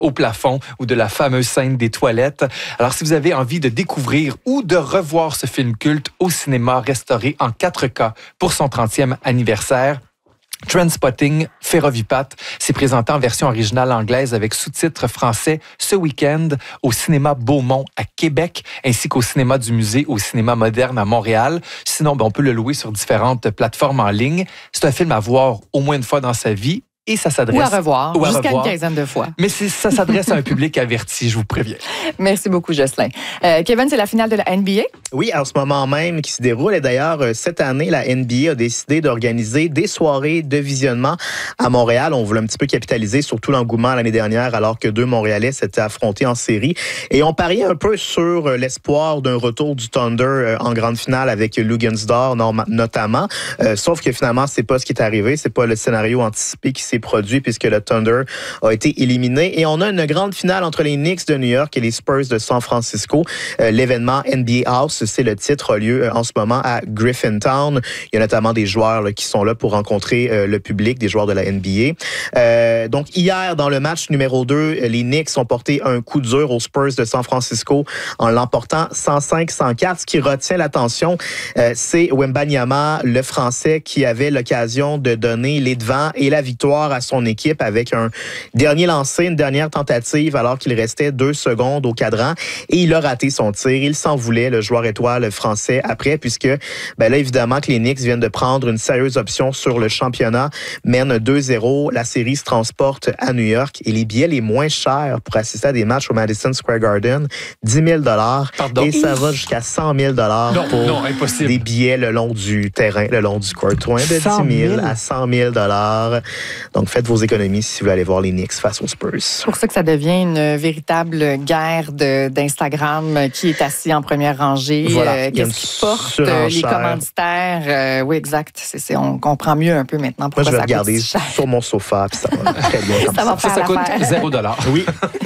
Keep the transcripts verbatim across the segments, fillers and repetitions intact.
au plafond ou de la fameuse scène des toilettes. Alors, si vous avez envie de découvrir ou de revoir ce film culte au cinéma restauré en quatre K pour son trentième anniversaire, Trainspotting Ferrovipat s'est présenté en version originale anglaise avec sous-titres français ce week-end au cinéma Beaumont à Québec ainsi qu'au cinéma du musée au cinéma moderne à Montréal. Sinon, ben, on peut le louer sur différentes plateformes en ligne. C'est un film à voir au moins une fois dans sa vie. Et ça s'adresse... Ou à revoir, ou à jusqu'à revoir. une quinzaine de fois. Mais c'est, ça s'adresse à un public averti, je vous préviens. Merci beaucoup, Jocelyn. Euh, Kevin, c'est la finale de la N B A? Oui, en ce moment même qui se déroule. Et d'ailleurs, cette année, la N B A a décidé d'organiser des soirées de visionnement à Montréal. On voulait un petit peu capitaliser sur tout l'engouement l'année dernière, alors que deux Montréalais s'étaient affrontés en série. Et on pariait un peu sur l'espoir d'un retour du Thunder en grande finale avec Lugunsdor notamment. Euh, sauf que finalement, c'est pas ce qui est arrivé. C'est pas le scénario anticipé qui s'est produit puisque le Thunder a été éliminé. Et on a une grande finale entre les Knicks de New York et les Spurs de San Francisco. Euh, l'événement N B A House, c'est le titre, a lieu en ce moment à Griffintown. Il y a notamment des joueurs là, qui sont là pour rencontrer euh, le public, des joueurs de la N B A. Euh, donc hier, dans le match numéro deux, les Knicks ont porté un coup dur aux Spurs de San Francisco en l'emportant cent cinq à cent quatre. Ce qui retient l'attention, euh, c'est Wembanyama, le Français, qui avait l'occasion de donner les devants et la victoire à son équipe avec un dernier lancé, une dernière tentative alors qu'il restait deux secondes au cadran et il a raté son tir. Il s'en voulait, le joueur étoile français, après, puisque ben là, évidemment, que les Knicks viennent de prendre une sérieuse option sur le championnat, mènent deux zéro. La série se transporte à New York et les billets les moins chers pour assister à des matchs au Madison Square Garden, dix mille dollars. Et ça va jusqu'à cent mille dollars pour non, impossible. Des billets le long du terrain, le long du courtoin, de dix mille à cent mille dollars. Donc, faites vos économies si vous voulez aller voir les Knicks face aux Spurs. C'est pour ça que ça devient une véritable guerre de, d'Instagram qui est assis en première rangée. Voilà. Euh, qu'est-ce qui porte euh, les commanditaires? Euh, oui, exact. C'est, c'est, on comprend mieux un peu maintenant pourquoi Moi, je vais ça regarder coûte si cher. sur mon sofa, puis ça va très bien comme ça. ça. Va faire ça, ça coûte l'affaire. zéro dollar. Oui.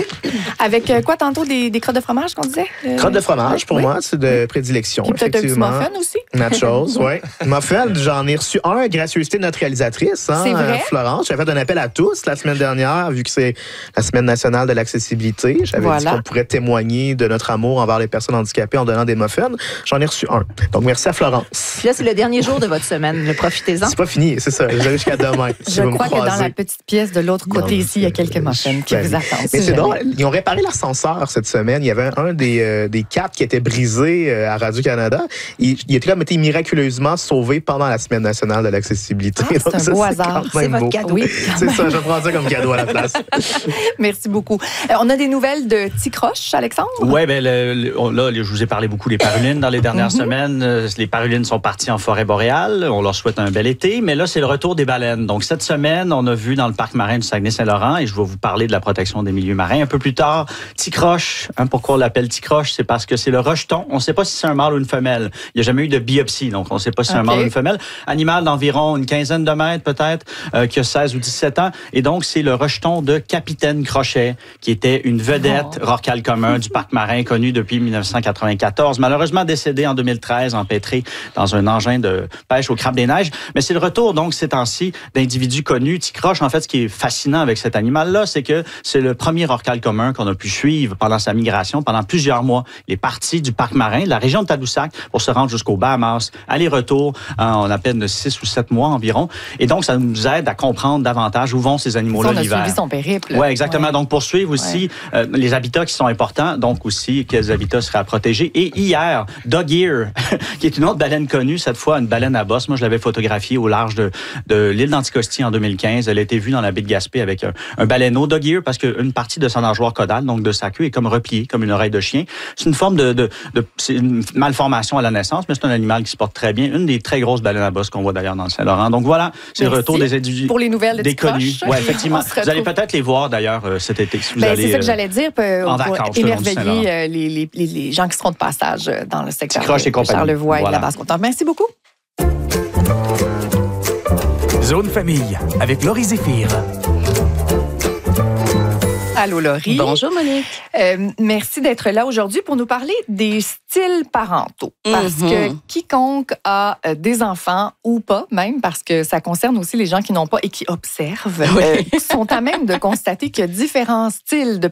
Avec euh, quoi tantôt, des, des crottes de fromage qu'on disait? Euh, Crottes de fromage, pour oui. moi, c'est de prédilection. Puis peut-être un petit effectivement. muffin aussi? Nachos, oui. Muffin, j'en ai reçu un, gracieuseté de notre réalisatrice, hein, C'est vrai? Florence. J'avais fait un appel à tous la semaine dernière, vu que c'est la Semaine nationale de l'accessibilité. J'avais voilà. dit qu'on pourrait témoigner de notre amour envers les personnes handicapées en donnant des muffins. J'en ai reçu un. Donc, merci à Florence. Puis là, c'est le dernier jour de votre semaine. Profitez-en. C'est pas fini, c'est ça. J'arrive jusqu'à demain. Si Je vous me crois que dans croisez. la petite pièce de l'autre côté Non, ici, il y a quelques muffins qui ben, vous attendent. Mais si c'est jamais. drôle. Ils ont réparé l'ascenseur cette semaine. Il y avait un des, euh, des quatre qui était brisé euh, à Radio-Canada. Il, il était comme été miraculeusement sauvé pendant la Semaine nationale de l'accessibilité. Ah, c'est Donc, un ça, beau c'est hasard. quand même C'est votre beau. cadeau. Oui. C'est ça, je prends ça comme cadeau à la place. Merci beaucoup. Euh, on a des nouvelles de Ticroche, Alexandre? Oui, ben le, le, on, là, je vous ai parlé beaucoup des parulines dans les dernières Mm-hmm. semaines. Euh, Les parulines sont parties en forêt boréale. On leur souhaite un bel été. Mais là, c'est le retour des baleines. Donc, cette semaine, on a vu dans le parc marin du Saguenay-Saint-Laurent, et je vais vous parler de la protection des milieux marins un peu plus tard, Ticroche. Hein, pourquoi on l'appelle Ticroche? C'est parce que c'est le rejeton. On ne sait pas si c'est un mâle ou une femelle. Il n'y a jamais eu de biopsie, donc on ne sait pas si c'est Okay. un mâle ou une femelle. Animal d'environ une quinzaine de mètres, peut-être, euh, qui a seize ou dix-sept ans. Et donc, c'est le rejeton de Capitaine Crochet, qui était une vedette Oh. rorqual commun du parc marin, connu depuis dix-neuf cent quatre-vingt-quatorze. Malheureusement décédé en deux mille treize, empêtré dans un engin de pêche au crabe des neiges. Mais c'est le retour, donc, ces temps-ci, d'individus connus. Ticroche, en fait, ce qui est fascinant avec cet animal-là, c'est que c'est le premier rorqual commun qu'on a pu suivre pendant sa migration, pendant plusieurs mois. Il est parti du parc marin, de la région de Tadoussac, pour se rendre jusqu'aux Bahamas, aller-retour en à peine six ou sept mois environ. Et donc, ça nous aide à comprendre davantage où vont ces animaux-là On a l'hiver. suivi son périple. Oui, exactement. Ouais. Donc, poursuivre aussi Ouais. euh, les habitats qui sont importants, donc aussi quels habitats seraient à protéger. Et hier, Dog Ear, qui est une autre baleine connue, cette fois une baleine à bosse. Moi, je l'avais photographiée au large de, de l'île d'Anticosti en deux mille quinze. Elle a été vue dans la baie de Gaspé avec un, un baleineau. Dog Ear, parce qu'une partie de son nageoire caudale, donc de sa queue, est comme repliée, comme une oreille de chien. C'est une forme de, de, de c'est une malformation à la naissance, mais c'est un animal qui se porte très bien. Une des très grosses baleines à bosse qu'on voit d'ailleurs dans le Saint-Laurent. Donc voilà, c'est Merci le retour des individus. pour les nouvelles de des Ticroche. connus. Oui, effectivement. On se Vous allez retrouve. peut-être les voir d'ailleurs euh, cet été si vous Ben, allez. c'est ça que euh, j'allais dire, pour, en pour vacances, le long du Saint-Laurent. émerveiller euh, les, les, les, les gens qui seront de passage euh, dans le secteur Ticroche de et compagnie. Charlevoix et Voilà. de la Basse-Côte. Merci beaucoup. Zone Famille avec Laurie Zéphir. Allô, Laurie. Bonjour, Monique. Euh, merci d'être là aujourd'hui pour nous parler des styles parentaux. Parce Mm-hmm. que quiconque a euh, des enfants ou pas, même, parce que ça concerne aussi les gens qui n'ont pas et qui observent, Oui. euh, sont à même de constater qu'il y a différents styles de